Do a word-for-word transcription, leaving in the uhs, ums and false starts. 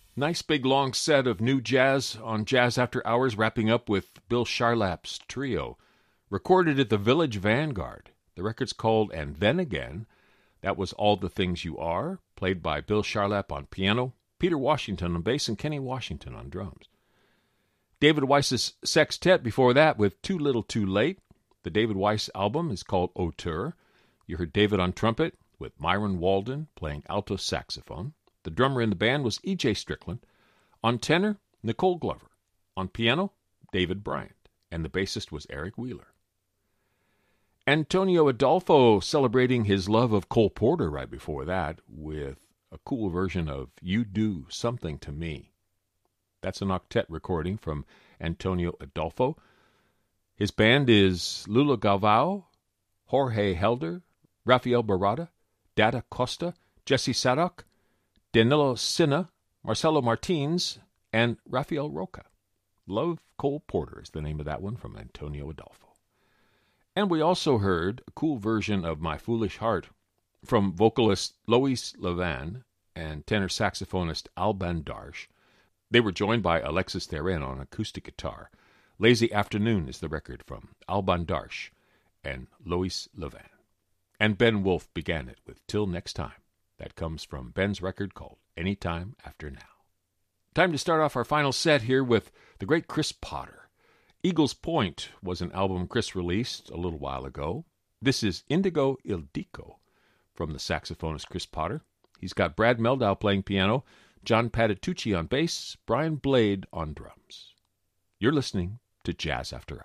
Nice big long set of new jazz on Jazz After Hours, wrapping up with Bill Charlap's trio, recorded at the Village Vanguard. The record's called And Then Again. That was All the Things You Are, played by Bill Charlap on piano, Peter Washington on bass, and Kenny Washington on drums. David Weiss's sextet before that with Too Little Too Late. The David Weiss album is called Auteur. You heard David on trumpet with Myron Walden playing alto saxophone. The drummer in the band was E J Strickland. On tenor, Nicole Glover. On piano, David Bryant. And the bassist was Eric Wheeler. Antonio Adolfo celebrating his love of Cole Porter right before that with a cool version of You Do Something to Me. That's an octet recording from Antonio Adolfo. His band is Lula Galvao, Jorge Helder, Rafael Barada, Dada Costa, Jesse Sadok, Danilo Sinna, Marcelo Martins, and Rafael Roca. Love Cole Porter is the name of that one from Antonio Adolfo. And we also heard a cool version of My Foolish Heart from vocalist Lois Levan and tenor saxophonist Alban Darsh. They were joined by Alexis Theron on acoustic guitar. Lazy Afternoon is the record from Alban Darsh and Lois Levan. And Ben Wolf began it with Till Next Time. That comes from Ben's record called Anytime After Now. Time to start off our final set here with the great Chris Potter. Eagles Point was an album Chris released a little while ago. This is Indigo Il Dico from the saxophonist Chris Potter. He's got Brad Meldau playing piano, John Patitucci on bass, Brian Blade on drums. You're listening to Jazz After Hours.